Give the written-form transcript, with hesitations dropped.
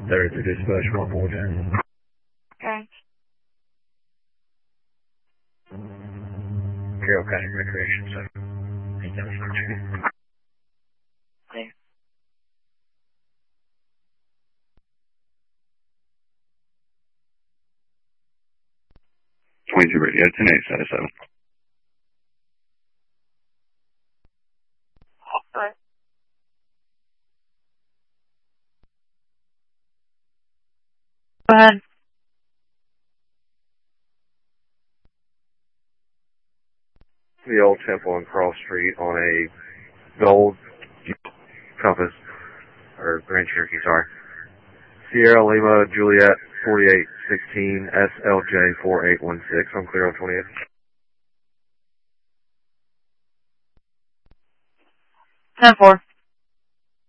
There is a dispatch 1410. Okay. Carroll County Recreation Center. Clear. 22 radio, 10-8, status 7. Alright. Go ahead. The old Temple and Cross Street on a gold Compass, or Grand Cherokee, sorry. Sierra Lima Juliet 4816 SLJ 4816. I'm clear on 28. 10-4.